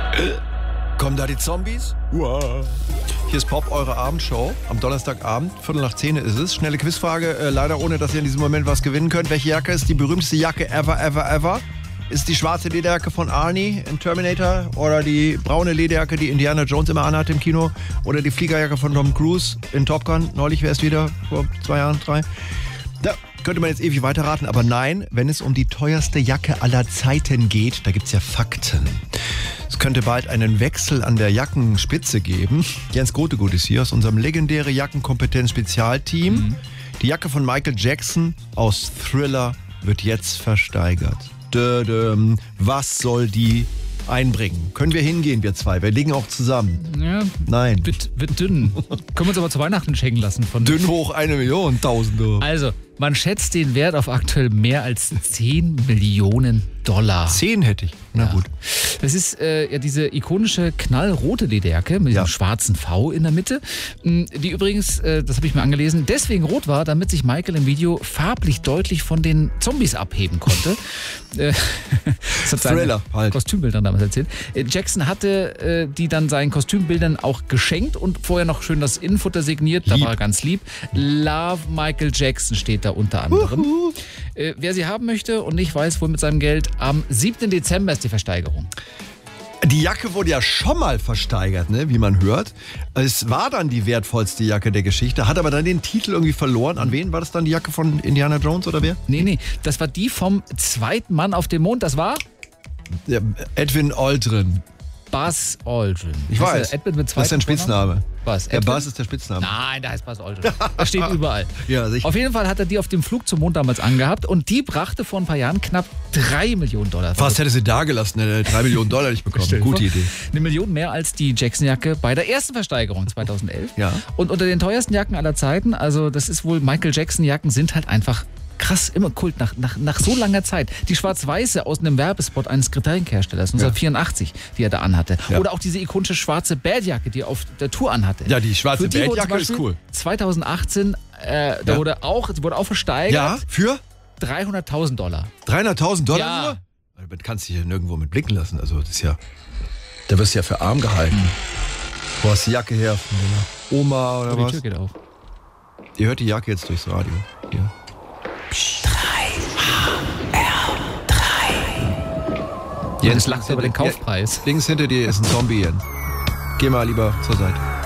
Kommen da die Zombies? Wow. Hier ist Pop, eure Abendshow. Am Donnerstagabend, 9:15 ist es. Schnelle Quizfrage, leider ohne, dass ihr in diesem Moment was gewinnen könnt. Welche Jacke ist die berühmteste Jacke ever? Ist die schwarze Lederjacke von Arnie in Terminator oder die braune Lederjacke, die Indiana Jones immer anhat im Kino oder die Fliegerjacke von Tom Cruise in Top Gun? Neulich wäre es wieder, vor 2 Jahren, 3. Da könnte man jetzt ewig weiterraten, aber nein, wenn es um die teuerste Jacke aller Zeiten geht, da gibt es ja Fakten. Es könnte bald einen Wechsel an der Jackenspitze geben. Jens Grotegut ist hier aus unserem legendären Jackenkompetenz-Spezialteam. Die Jacke von Michael Jackson aus Thriller wird jetzt versteigert. Was soll die einbringen? Können wir hingehen, wir zwei? Wir liegen auch zusammen. Ja, nein. Wird dünn. Können wir uns aber zu Weihnachten schenken lassen. Dünn hoch 1 Million, Tausende. Also, man schätzt den Wert auf aktuell mehr als 10 Millionen $. 10 hätte ich. Na gut. Das ist ja diese ikonische knallrote Lederjacke mit diesem schwarzen V in der Mitte, die übrigens, das habe ich mir angelesen, deswegen rot war, damit sich Michael im Video farblich deutlich von den Zombies abheben konnte. Das hat seine Kostümbildern damals erzählt. Jackson hatte die dann seinen Kostümbildern auch geschenkt und vorher noch schön das Innenfutter signiert. Da war er ganz lieb. Love Michael Jackson steht da unter anderem. Wer sie haben möchte und nicht weiß, wo mit seinem Geld, am 7. Dezember ist die Versteigerung. Die Jacke wurde ja schon mal versteigert, ne, wie man hört. Es war dann die wertvollste Jacke der Geschichte, hat aber dann den Titel irgendwie verloren. An wen war das dann, die Jacke von Indiana Jones oder wer? Nee, das war die vom zweiten Mann auf dem Mond. Das war? Ja, Edwin Aldrin. Buzz Aldrin. Ich weiß, Edwin mit das ist sein Spitzname. Was? Der Buzz ist der Spitzname. Nein, der heißt Buzz Aldrin. Das steht überall. Ja, sicher. Auf jeden Fall hat er die auf dem Flug zum Mond damals angehabt und die brachte vor ein paar Jahren knapp $3 Millionen. Fast hätte sie da gelassen, hätte $3 Millionen nicht bekommen. Gute Idee. 1 Million mehr als die Jackson-Jacke bei der ersten Versteigerung 2011. Ja. Und unter den teuersten Jacken aller Zeiten, also das ist wohl, Michael Jackson-Jacken sind halt einfach krass, immer Kult, nach so langer Zeit. Die schwarz-weiße aus einem Werbespot eines Getränkeherstellers 1984, die er da anhatte. Ja. Oder auch diese ikonische schwarze Badjacke, die er auf der Tour anhatte. Ja, die schwarze Badjacke ist cool. 2018, da wurde auch versteigert. Ja, für? $300.000. $300.000 ja. Nur? Das kannst du hier nirgendwo mit blicken lassen. Also das ist ja, da wirst du ja für arm gehalten. Wo hast du die Jacke her? Von Oma oder was? Die Tür geht auf. Ihr hört die Jacke jetzt durchs Radio. Hier. 3 Jens lacht über den Kaufpreis. Links hinter dir ist ein Zombie, Jens. Geh mal lieber zur Seite.